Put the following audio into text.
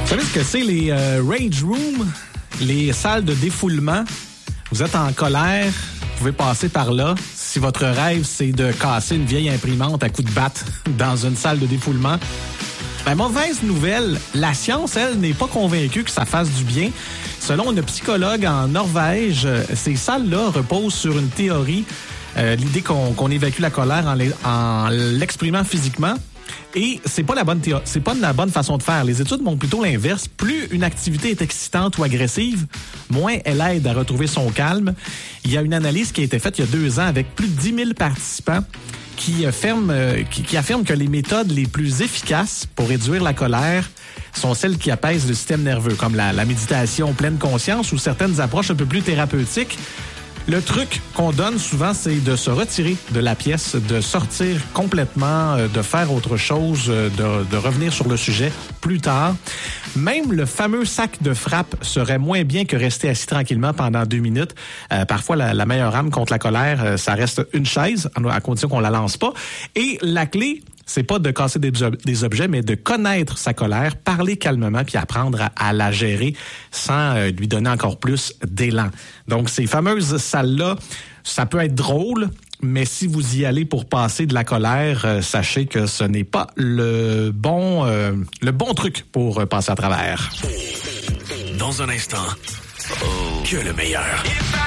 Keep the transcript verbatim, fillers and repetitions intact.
Vous savez ce que c'est, les euh, rage rooms, les salles de défoulement? Vous êtes en colère, vous pouvez passer par là. Si votre rêve, c'est de casser une vieille imprimante à coups de batte dans une salle de défoulement, ben, mauvaise nouvelle, la science, elle, n'est pas convaincue que ça fasse du bien. Selon une psychologue en Norvège, ces salles-là reposent sur une théorie, euh, l'idée qu'on, qu'on évacue la colère en, les, en l'exprimant physiquement. Et c'est pas la bonne théo- c'est pas la bonne façon de faire. Les études montrent plutôt l'inverse. Plus une activité est excitante ou agressive, moins elle aide à retrouver son calme. Il y a une analyse qui a été faite il y a deux ans avec plus de dix mille participants qui affirment, euh, qui, qui affirment que les méthodes les plus efficaces pour réduire la colère sont celles qui apaisent le système nerveux, comme la, la méditation pleine conscience ou certaines approches un peu plus thérapeutiques. Le truc qu'on donne souvent, c'est de se retirer de la pièce, de sortir complètement, de faire autre chose, de, de revenir sur le sujet plus tard. Même le fameux sac de frappe serait moins bien que rester assis tranquillement pendant deux minutes. Euh, parfois, la, la meilleure arme contre la colère, ça reste une chaise, à condition qu'on la lance pas. Et la clé, c'est pas de casser des, ob- des objets, mais de connaître sa colère, parler calmement, puis apprendre à, à la gérer sans euh, lui donner encore plus d'élan. Donc, ces fameuses salles-là, ça peut être drôle, mais si vous y allez pour passer de la colère, euh, sachez que ce n'est pas le bon, euh, le bon truc pour euh, passer à travers. Dans un instant, oh, que le meilleur.